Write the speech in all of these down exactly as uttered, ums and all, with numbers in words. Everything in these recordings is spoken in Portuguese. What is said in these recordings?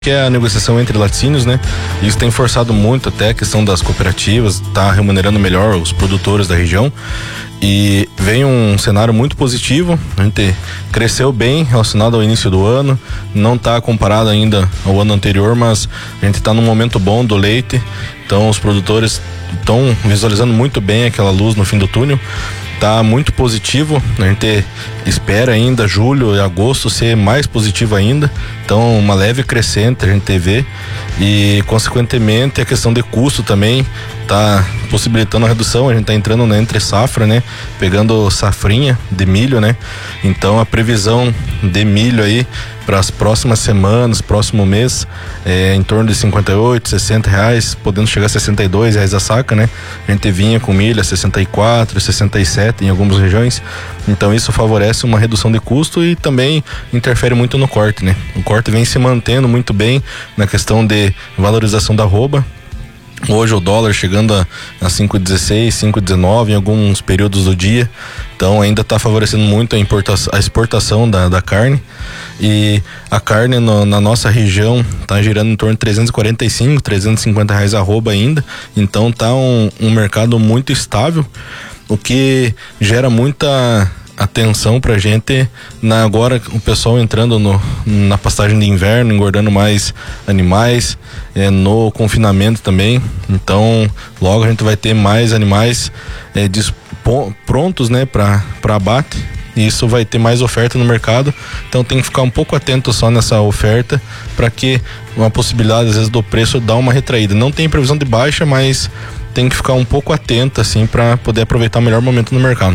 que é a negociação entre laticínios, né? Isso tem forçado muito até a questão das cooperativas, tá remunerando melhor os produtores da região e vem um cenário muito positivo. A gente cresceu bem relacionado ao início do ano, não tá comparado ainda ao ano anterior, mas a gente tá num momento bom do leite, então os produtores estão visualizando muito bem aquela luz no fim do túnel. Tá muito positivo, a gente espera ainda julho e agosto ser mais positivo ainda, então uma leve crescente a gente vê e consequentemente a questão de custo também tá possibilitando a redução. A gente tá entrando na entre safra, né, pegando safrinha de milho, né, então a previsão de milho aí para as próximas semanas, próximo mês, é em torno de cinquenta e oito, sessenta reais, podendo chegar a sessenta e dois reais a saca, né? A gente vinha com milho a sessenta e quatro, sessenta e sete em algumas regiões, então isso favorece uma redução de custo e também interfere muito no corte, né? O corte vem se mantendo muito bem na questão de valorização da arroba. Hoje o dólar chegando a, a cinco e dezesseis, cinco e dezenove em alguns períodos do dia, então ainda está favorecendo muito a, importação, a exportação da, da carne, e a carne no, na nossa região está girando em torno de trezentos e quarenta e cinco, trezentos e cinquenta reais a arroba ainda, então tá um, um mercado muito estável, o que gera muita atenção pra gente na, agora o pessoal entrando no, na pastagem de inverno, engordando mais animais, é, no confinamento também, então logo a gente vai ter mais animais é, dispo, prontos, né, para para abate, e isso vai ter mais oferta no mercado, então tem que ficar um pouco atento só nessa oferta para que uma possibilidade às vezes do preço dar uma retraída. Não tem previsão de baixa, mas tem que ficar um pouco atento assim para poder aproveitar o melhor momento no mercado.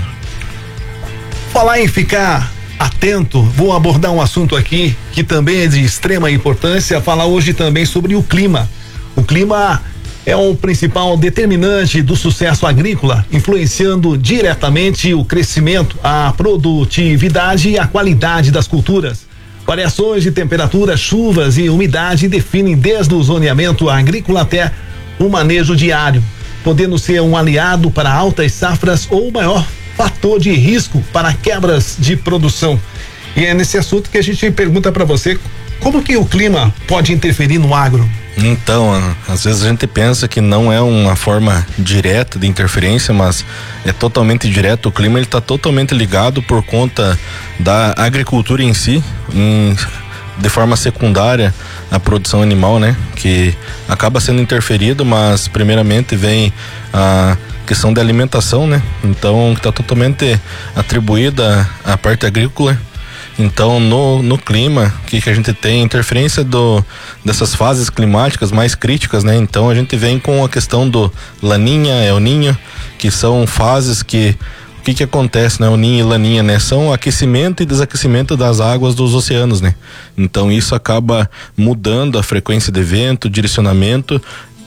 Falar em ficar atento, vou abordar um assunto aqui que também é de extrema importância, falar hoje também sobre o clima. O clima é o principal determinante do sucesso agrícola, influenciando diretamente o crescimento, a produtividade e a qualidade das culturas. Variações de temperatura, chuvas e umidade definem desde o zoneamento agrícola até o manejo diário, podendo ser um aliado para altas safras ou maior fator de risco para quebras de produção. E é nesse assunto que a gente pergunta para você, como que o clima pode interferir no agro? Então, às vezes a gente pensa que não é uma forma direta de interferência, mas é totalmente direto. O clima ele está totalmente ligado por conta da agricultura em si, em, de forma secundária a produção animal, né, que acaba sendo interferido, mas primeiramente vem a questão da alimentação, né? Então está totalmente atribuída à parte agrícola. Então no, no clima que, que a gente tem interferência do, dessas fases climáticas mais críticas, né? Então a gente vem com a questão do Laninha, El Ninho, que são fases que o que que acontece, né? El Ninho e Laninha, né? São aquecimento e desaquecimento das águas dos oceanos, né? Então isso acaba mudando a frequência de vento, direcionamento,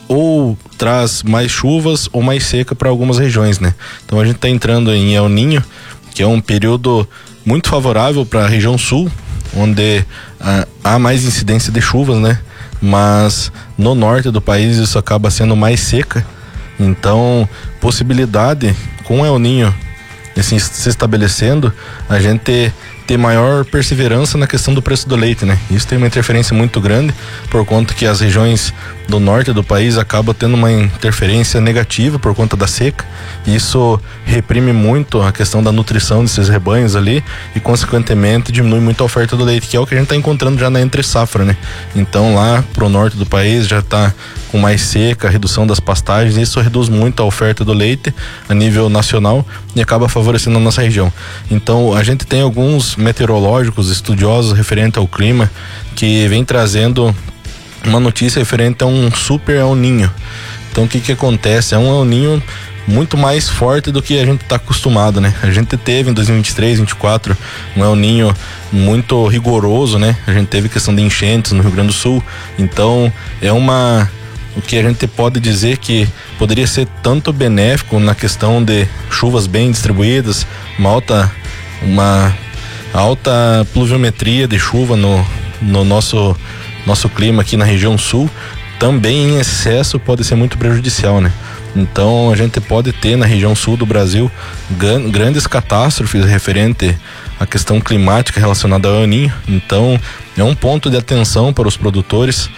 ou traz mais chuvas ou mais seca para algumas regiões, né? Então a gente está entrando em El Ninho, que é um período muito favorável para a região sul, onde ah, há mais incidência de chuvas, né? Mas no norte do país isso acaba sendo mais seca, então possibilidade com El Ninho assim, se estabelecendo, a gente ter maior perseverança na questão do preço do leite, né? Isso tem uma interferência muito grande, por conta que as regiões do norte do país acabam tendo uma interferência negativa por conta da seca. Isso reprime muito a questão da nutrição desses rebanhos ali e consequentemente diminui muito a oferta do leite, que é o que a gente está encontrando já na entre safra, né? Então lá pro norte do país já está com mais seca, redução das pastagens, e isso reduz muito a oferta do leite a nível nacional e acaba favorecendo a nossa região. Então a gente tem alguns meteorológicos, estudiosos referente ao clima, que vem trazendo uma notícia referente a um super El Ninho. Então o que que acontece? É um El Ninho muito mais forte do que a gente está acostumado, né? A gente teve em dois mil e vinte e três, vinte e quatro um El Ninho muito rigoroso, né? A gente teve questão de enchentes no Rio Grande do Sul, então é uma o que a gente pode dizer que poderia ser tanto benéfico na questão de chuvas bem distribuídas, uma alta uma alta pluviometria de chuva no, no nosso, nosso clima aqui na região sul, também em excesso pode ser muito prejudicial, né? Então a gente pode ter na região sul do Brasil gran, grandes catástrofes referente à questão climática relacionada ao El Niño. Então é um ponto de atenção para os produtores.